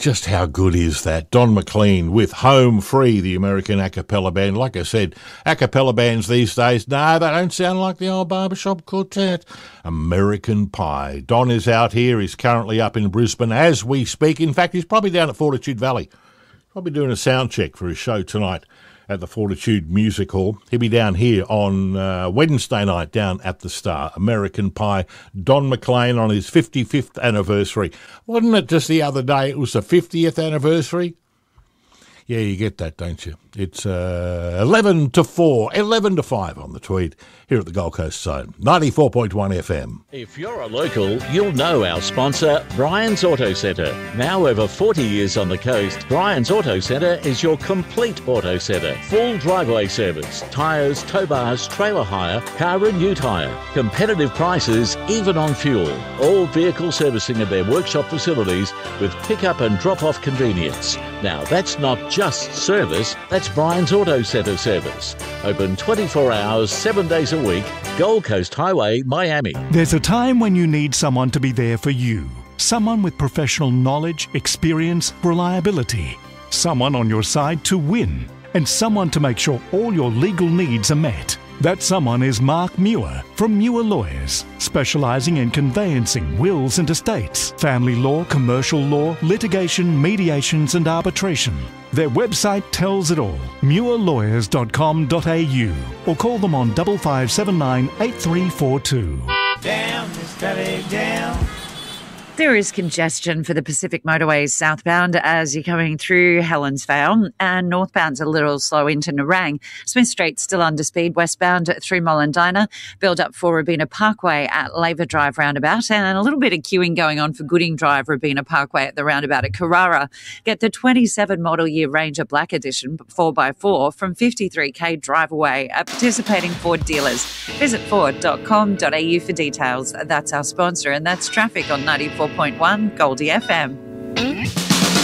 just how good is that? Don McLean with Home Free, the American a cappella band. Like I said, a cappella bands these days, no, they don't sound like the old barbershop quartet. American Pie. Don is out here. He's currently up in Brisbane as we speak. In fact, he's probably down at Fortitude Valley. Probably doing a sound check for his show tonight at the Fortitude Music Hall. He'll be down here on Wednesday night down at the Star. American Pie, Don McLean on his 55th anniversary. Wasn't it just the other day it was the 50th anniversary? Yeah, you get that, don't you? It's 11 to 5 on the Tweed here at the Gold Coast side. 94.1 FM. If you're a local, you'll know our sponsor, Brian's Auto Centre. Now over 40 years on the coast, Brian's Auto Centre is your complete auto centre. Full driveway service, tyres, tow bars, trailer hire, car and new tyre. Competitive prices, even on fuel. All vehicle servicing at their workshop facilities with pick-up and drop-off convenience. Now, that's not just service, that's Brian's Auto Centre service. Open 24 hours, 7 days a week, Gold Coast Highway, Miami. There's a time when you need someone to be there for you. Someone with professional knowledge, experience, reliability. Someone on your side to win. And someone to make sure all your legal needs are met. That someone is Mark Muir from Muir Lawyers, specialising in conveyancing wills and estates, family law, commercial law, litigation, mediations and arbitration. Their website tells it all, muirlawyers.com.au, or call them on 5579 8342. Down, Miss Kelly, down. There is congestion for the Pacific Motorways southbound as you're coming through Helensvale, and northbound's a little slow into Nerang. Smith Street still under speed westbound through Mollendina. Build up for Robina Parkway at Labour Drive roundabout, and a little bit of queuing going on for Gooding Drive, Robina Parkway at the roundabout at Carrara. Get the 27 model year Ranger Black Edition 4x4 from 53k drive away at participating Ford dealers. Visit ford.com.au for details. That's our sponsor, and that's traffic on 94.1 Goldie FM.